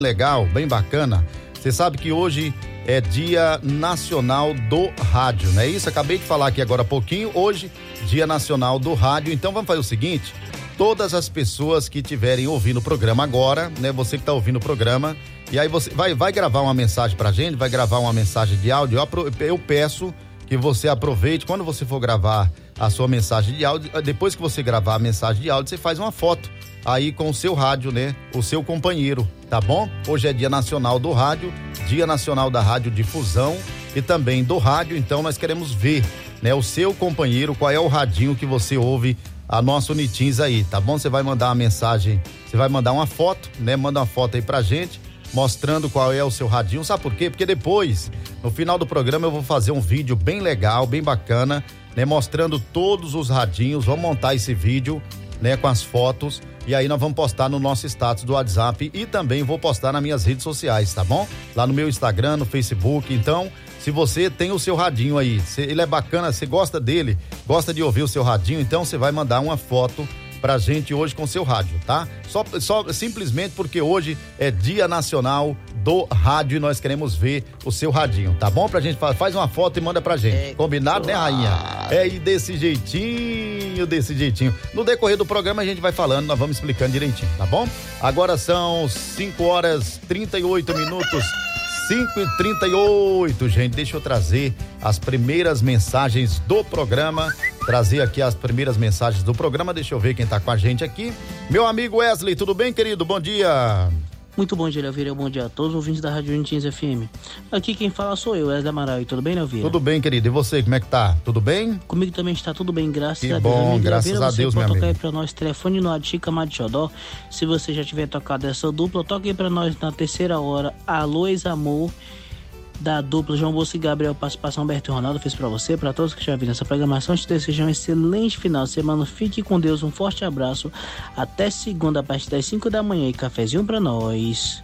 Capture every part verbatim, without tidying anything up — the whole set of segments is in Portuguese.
legal, bem bacana. Você sabe que hoje é Dia Nacional do Rádio, não é isso? Acabei de falar aqui agora há pouquinho, hoje, Dia Nacional do Rádio. Então vamos fazer o seguinte, todas as pessoas que estiverem ouvindo o programa agora, né? Você que está ouvindo o programa, e aí você vai, vai gravar uma mensagem pra gente, vai gravar uma mensagem de áudio, eu, eu peço que você aproveite, quando você for gravar a sua mensagem de áudio, depois que você gravar a mensagem de áudio, você faz uma foto aí com o seu rádio, né? O seu companheiro, tá bom? Hoje é Dia Nacional do Rádio, Dia Nacional da Radiodifusão e também do rádio, então nós queremos ver, né? O seu companheiro, qual é o radinho que você ouve a nossa Unitins aí, tá bom? Você vai mandar uma mensagem, você vai mandar uma foto, né? Manda uma foto aí pra gente, mostrando qual é o seu radinho, sabe por quê? Porque depois, no final do programa, eu vou fazer um vídeo bem legal, bem bacana, né? Mostrando todos os radinhos, vamos montar esse vídeo, né? Com as fotos, e aí nós vamos postar no nosso status do WhatsApp e também vou postar nas minhas redes sociais, tá bom? Lá no meu Instagram, no Facebook. Então, se você tem o seu radinho aí, se ele é bacana, você gosta dele, gosta de ouvir o seu radinho, então você vai mandar uma foto pra gente hoje com o seu rádio, tá? Só, só simplesmente porque hoje é Dia Nacional do Rádio e nós queremos ver o seu radinho, tá bom? Pra gente, faz uma foto e manda pra gente. É, combinado, claro, né, rainha? É, e desse jeitinho, desse jeitinho. No decorrer do programa a gente vai falando, nós vamos explicando direitinho, tá bom? Agora são cinco horas e trinta e oito minutos. cinco e trinta e oito, gente, deixa eu trazer as primeiras mensagens do programa, trazer aqui as primeiras mensagens do programa, deixa eu ver quem tá com a gente aqui. Meu amigo Wesley, tudo bem, querido? Bom dia. Muito bom dia, Leoveira, bom dia a todos os ouvintes da Rádio Unitins F M. Aqui quem fala sou eu, Wesley Amaral, e tudo bem, Leoveira? Tudo bem, querido, e você, como é que tá? Tudo bem? Comigo também está tudo bem, graças que a Deus. Bom, graças Leoveira, a Deus, meu amigo. Você pode tocar aí pra nós, telefone no Atica Madichodó, se você já tiver tocado essa dupla, toque aí pra nós na terceira hora, Alô, Ex-Amor, da dupla João Bosco e Gabriel, participação Berto e Ronaldo, fez pra você, pra todos que já viram essa programação. Te desejo um excelente final de semana, fique com Deus, um forte abraço, até segunda a partir das cinco da manhã e cafezinho pra nós.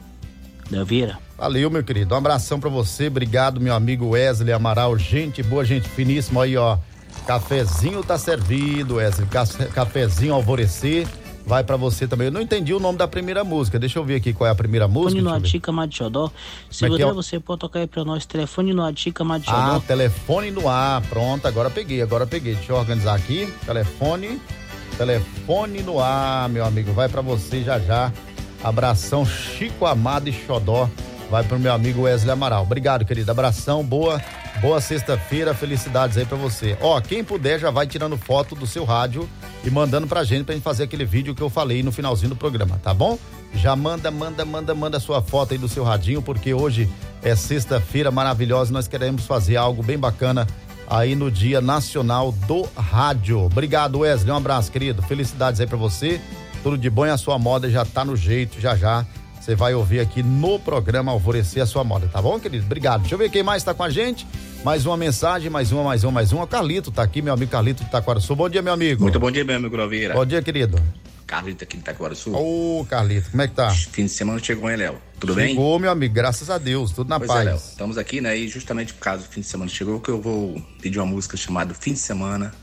Leoveira. Valeu, meu querido, um abração pra você, obrigado, meu amigo Wesley Amaral, gente boa, gente finíssima aí, ó, cafezinho tá servido, Wesley, cafezinho alvorecer, vai pra você também. Eu não entendi o nome da primeira música. Deixa eu ver aqui qual é a primeira música. Telefone no Atica Madichodó. Se você, é? você pode tocar aí pra nós. Telefone no Atica Madichodó. Ah, telefone no ar. Pronto, agora peguei, agora peguei. Deixa eu organizar aqui. Telefone. Telefone no ar, meu amigo. Vai pra você já já. Abração, Chico Amado e Xodó. Vai pro meu amigo Wesley Amaral. Obrigado, querido. Abração, boa, boa sexta-feira. Felicidades aí pra você. Ó, quem puder já vai tirando foto do seu rádio e mandando pra gente, pra gente fazer aquele vídeo que eu falei no finalzinho do programa, tá bom? Já manda, manda, manda, manda sua foto aí do seu radinho, porque hoje é sexta-feira maravilhosa e nós queremos fazer algo bem bacana aí no Dia Nacional do Rádio. Obrigado, Wesley, um abraço, querido, felicidades aí pra você, tudo de bom e a sua moda já tá no jeito, já já você vai ouvir aqui no programa Alvorecer a sua moda, tá bom, querido? Obrigado. Deixa eu ver quem mais tá com a gente. Mais uma mensagem, mais uma, mais uma, mais uma. O Carlito tá aqui, meu amigo Carlito de Itaquaraçu. Bom dia, meu amigo. Muito bom dia, meu amigo Loveira. Bom dia, querido. Carlito aqui de Itaquaraçu. Ô, oh, Carlito, como é que tá? Fim de semana chegou, hein, Léo? Tudo bem? Chegou, meu amigo, graças a Deus, tudo na pois paz. É, Léo, estamos aqui, né, e justamente por causa do fim de semana chegou, que eu vou pedir uma música chamada Fim de Semana,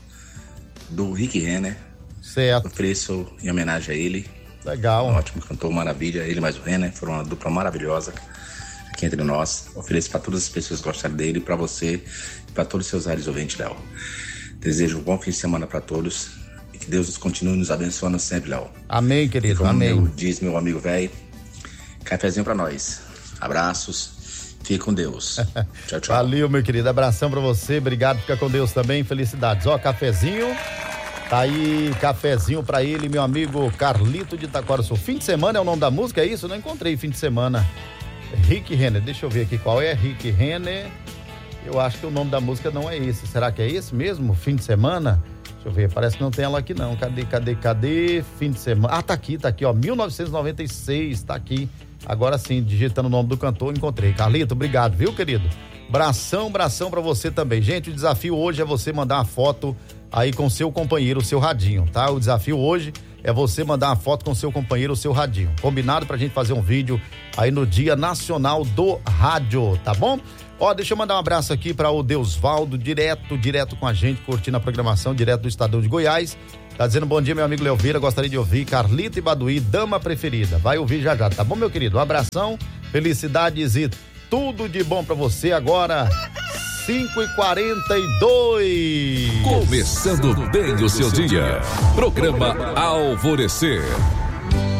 do Rick Renner. Certo. Ofereço em homenagem a ele. Legal. Um ótimo cantor, maravilha. Ele mais o Renner foram uma dupla maravilhosa aqui entre nós. Ofereço para todas as pessoas que gostarem dele, para você e para todos os seus áreas ouvintes, Léo. Desejo um bom fim de semana para todos e que Deus nos continue nos abençoando sempre, Léo. Amém, querido. Como amém. Meu, diz meu amigo velho, cafezinho para nós. Abraços. Fique com Deus. Tchau, tchau. Valeu, meu querido. Abração para você. Obrigado. Fica com Deus também. Felicidades. Ó, cafezinho. Tá aí, cafezinho pra ele, meu amigo Carlito de Itaquaraçu. Fim de semana é o nome da música, é isso? Eu não encontrei fim de semana. Rick Renner, deixa eu ver aqui qual é. Rick Renner. Eu acho que o nome da música não é esse. Será que é esse mesmo? Fim de semana? Deixa eu ver, parece que não tem ela aqui não. Cadê, cadê, cadê? Fim de semana. Ah, tá aqui, tá aqui, ó. mil novecentos e noventa e seis, tá aqui. Agora sim, digitando o nome do cantor, encontrei. Carlito, obrigado, viu, querido? Bração, bração pra você também. Gente, o desafio hoje é você mandar uma foto aí com seu companheiro, o seu radinho, tá? O desafio hoje é você mandar uma foto com seu companheiro, o seu radinho. Combinado pra gente fazer um vídeo aí no Dia Nacional do Rádio, tá bom? Ó, deixa eu mandar um abraço aqui para o Deusvaldo, direto, direto com a gente, curtindo a programação, direto do Estadão de Goiás. Tá dizendo bom dia, meu amigo Leoveira, gostaria de ouvir Carlita e Baduí, dama preferida. Vai ouvir já já, tá bom, meu querido? Um abração, felicidades e tudo de bom pra você agora. cinco e quarenta e dois. Começando bem o seu dia. Programa Alvorecer.